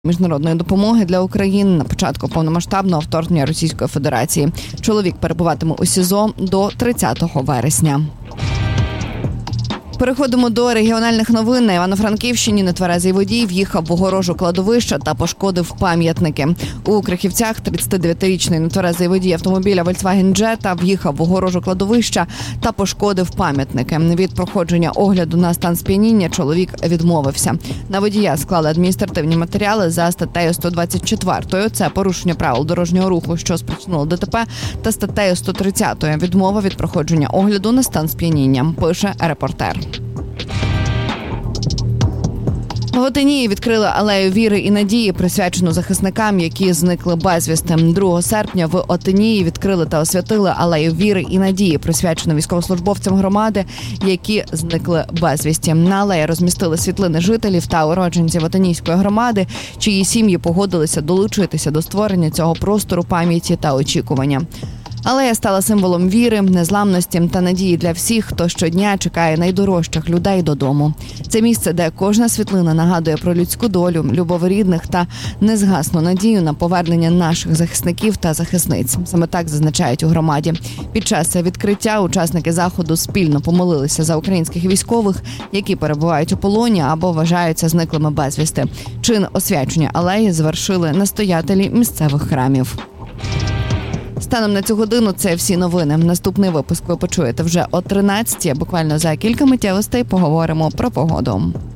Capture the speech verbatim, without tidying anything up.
міжнародної допомоги для України на початку повномасштабного вторгнення Російської Федерації. Чоловік перебуватиме у СІЗО до тридцятого вересня. Переходимо до регіональних новин. На Івано-Франківщині нетверезий водій в'їхав в огорожу кладовища та пошкодив пам'ятники. У Крихівцях тридцятидев'ятирічний нетверезий водій автомобіля Volkswagen Jetta в'їхав в огорожу кладовища та пошкодив пам'ятники. Від проходження огляду на стан сп'яніння чоловік відмовився. На водія склали адміністративні матеріали за статтею сто двадцять четвертою. Це порушення правил дорожнього руху, що спричинило ДТП, та статтею сто тридцятою. Відмова від проходження огляду на стан сп'яніння, пише репортер. В Отинії відкрили алею віри і надії, присвячену захисникам, які зникли безвісти. другого серпня в Отинії відкрили та освятили алею віри і надії, присвячену військовослужбовцям громади, які зникли безвісті. На алеї розмістили світлини жителів та уродженців Отинійської громади, чиї сім'ї погодилися долучитися до створення цього простору пам'яті та очікування. Алея стала символом віри, незламності та надії для всіх, хто щодня чекає найдорожчих людей додому. Це місце, де кожна світлина нагадує про людську долю, любов рідних та незгасну надію на повернення наших захисників та захисниць. Саме так зазначають у громаді. Під час відкриття учасники заходу спільно помолилися за українських військових, які перебувають у полоні або вважаються зниклими безвісти. Чин освячення алеї завершили настоятелі місцевих храмів. Станом на цю годину це всі новини. Наступний випуск ви почуєте вже о тринадцятій. Буквально за кілька миттєвостей поговоримо про погоду.